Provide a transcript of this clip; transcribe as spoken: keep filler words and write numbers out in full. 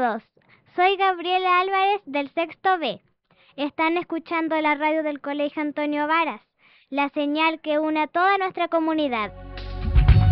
todos. Soy Gabriela Álvarez del sexto B. Están escuchando la radio del Colegio Antonio Varas, la señal que une a toda nuestra comunidad.